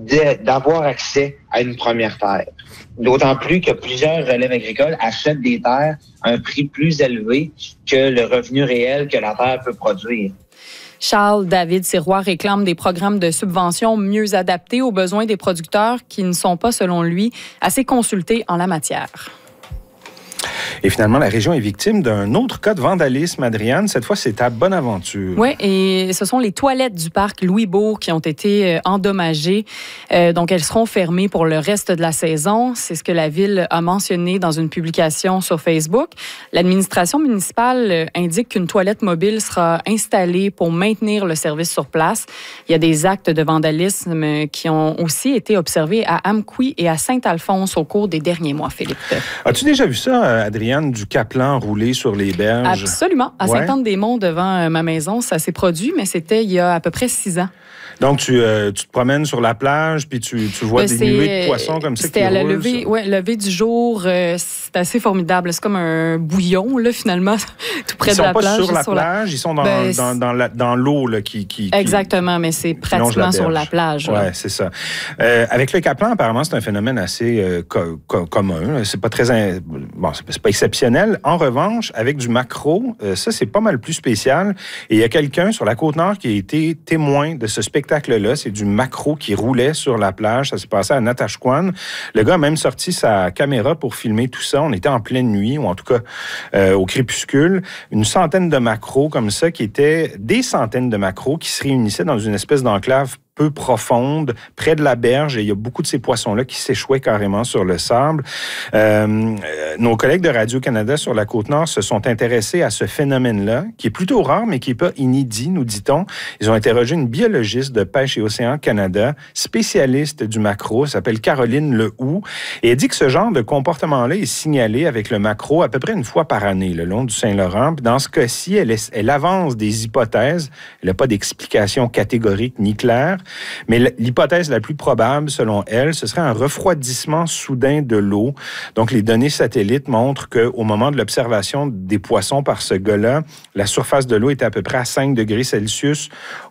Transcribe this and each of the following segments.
d'avoir accès à une première terre. D'autant plus que plusieurs relèves agricoles achètent des terres à un prix plus élevé que le revenu réel que la terre peut produire. Charles-David Sirois réclame des programmes de subvention mieux adaptés aux besoins des producteurs qui ne sont pas, selon lui, assez consultés en la matière. Et finalement, la région est victime d'un autre cas de vandalisme, Adrienne. Cette fois, c'est à Bonaventure. Oui, et ce sont les toilettes du parc Louis-Bourg qui ont été endommagées. Donc, elles seront fermées pour le reste de la saison. C'est ce que la Ville a mentionné dans une publication sur Facebook. L'administration municipale indique qu'une toilette mobile sera installée pour maintenir le service sur place. Il y a des actes de vandalisme qui ont aussi été observés à Amqui et à Saint-Alphonse au cours des derniers mois, Philippe. As-tu déjà vu ça, Adrienne, du caplan roulé sur les berges? Absolument. À Sainte-Anne-des-Monts, devant ma maison, ça s'est produit, mais c'était il y a à peu près 6 ans. Donc, tu te promènes sur la plage, puis tu vois des nuées de poissons comme ça qui roulent. C'était à la levée du jour. C'est assez formidable. C'est comme un bouillon, là, finalement, tout près de la plage. Ils sont pas sur la plage, ils sont dans l'eau là, qui exactement, mais c'est pratiquement sur la plage. Oui, c'est ça. Avec le caplan, apparemment, c'est un phénomène assez commun. C'est pas très... Bon, c'est pas exceptionnel. En revanche, avec du maquereau, ça, c'est pas mal plus spécial. Et il y a quelqu'un sur la Côte-Nord qui a été témoin de ce spectacle-là. C'est du maquereau qui roulait sur la plage. Ça s'est passé à Natashquan. Le gars a même sorti sa caméra pour filmer tout ça. On était en pleine nuit, ou en tout cas au crépuscule. Une centaine de maquereaux comme ça, qui étaient des centaines de maquereaux qui se réunissaient dans une espèce d'enclave peu profonde, près de la berge, et il y a beaucoup de ces poissons-là qui s'échouaient carrément sur le sable. Nos collègues de Radio-Canada sur la Côte-Nord se sont intéressés à ce phénomène-là, qui est plutôt rare, mais qui n'est pas inédit, nous dit-on. Ils ont interrogé une biologiste de Pêche et Océan Canada, spécialiste du maquereau, elle s'appelle Caroline Lehoux, et elle dit que ce genre de comportement-là est signalé avec le maquereau à peu près une fois par année, le long du Saint-Laurent. Puis dans ce cas-ci, elle avance des hypothèses. Elle n'a pas d'explication catégorique ni claire. Mais l'hypothèse la plus probable, selon elle, ce serait un refroidissement soudain de l'eau. Donc, les données satellites montrent qu'au moment de l'observation des poissons par ce gars-là, la surface de l'eau était à peu près à 5 degrés Celsius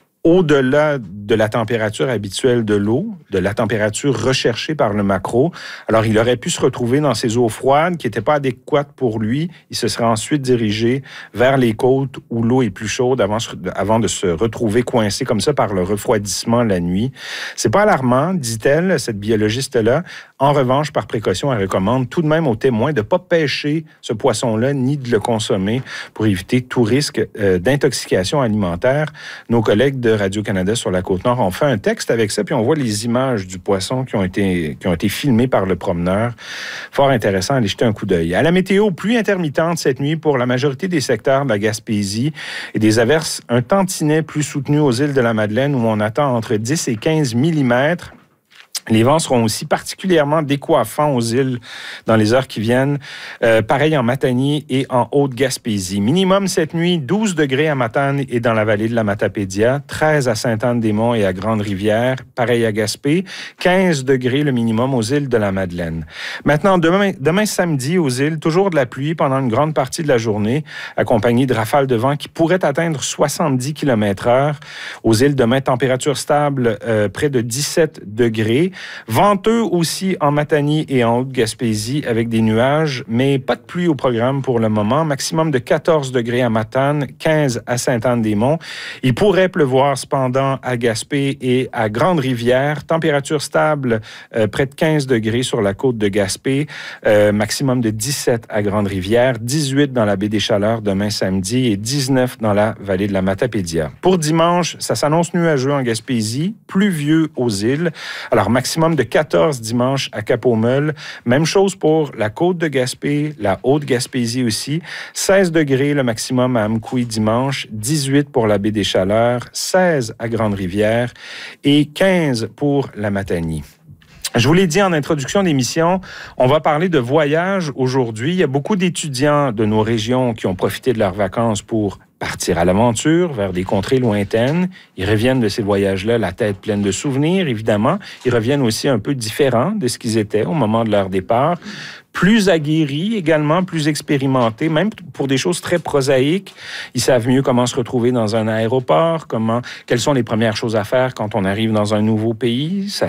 au-delà de la température habituelle de l'eau, de la température recherchée par le maquereau. Alors, il aurait pu se retrouver dans ces eaux froides qui n'étaient pas adéquates pour lui. Il se serait ensuite dirigé vers les côtes où l'eau est plus chaude avant de se retrouver coincé comme ça par le refroidissement la nuit. C'est pas alarmant, dit-elle, cette biologiste-là. En revanche, par précaution, elle recommande tout de même aux témoins de ne pas pêcher ce poisson-là ni de le consommer pour éviter tout risque d'intoxication alimentaire. Nos collègues de Radio-Canada sur la Côte-Nord ont fait un texte avec ça, puis on voit les images du poisson qui ont été filmées par le promeneur. Fort intéressant, allez jeter un coup d'œil. À la météo, pluie intermittente cette nuit pour la majorité des secteurs de la Gaspésie et des averses un tantinet plus soutenues aux îles de la Madeleine où on attend entre 10 et 15 millimètres. Les vents seront aussi particulièrement décoiffants aux îles dans les heures qui viennent. Pareil en Matanie et en Haute-Gaspésie. Minimum cette nuit, 12 degrés à Matane et dans la vallée de la Matapédia, 13 à Sainte-Anne-des-Monts et à Grande-Rivière, pareil à Gaspé, 15 degrés le minimum aux îles de la Madeleine. Maintenant, demain samedi aux îles, toujours de la pluie pendant une grande partie de la journée, accompagnée de rafales de vent qui pourraient atteindre 70 km/h. Aux îles, demain, température stable, près de 17 degrés. Venteux aussi en Matanie et en Haute-Gaspésie avec des nuages, mais pas de pluie au programme pour le moment. Maximum de 14 degrés à Matane, 15 à Sainte-Anne-des-Monts. Il pourrait pleuvoir cependant à Gaspé et à Grande-Rivière. Température stable, près de 15 degrés sur la côte de Gaspé. Maximum de 17 à Grande-Rivière, 18 dans la baie des Chaleurs demain samedi et 19 dans la vallée de la Matapédia. Pour dimanche, ça s'annonce nuageux en Gaspésie, pluvieux aux îles. Alors, maximum de 14 dimanche à Cap-aux-Meules. Même chose pour la côte de Gaspé, la Haute-Gaspésie aussi. 16 degrés le maximum à Amqui dimanche, 18 pour la baie des Chaleurs, 16 à Grande-Rivière et 15 pour la Matanie. Je vous l'ai dit en introduction d'émission, on va parler de voyage aujourd'hui. Il y a beaucoup d'étudiants de nos régions qui ont profité de leurs vacances pour partir à l'aventure vers des contrées lointaines. Ils reviennent de ces voyages-là la tête pleine de souvenirs, évidemment. Ils reviennent aussi un peu différents de ce qu'ils étaient au moment de leur départ. Plus aguerris également, plus expérimentés, même pour des choses très prosaïques. Ils savent mieux comment se retrouver dans un aéroport, quelles sont les premières choses à faire quand on arrive dans un nouveau pays.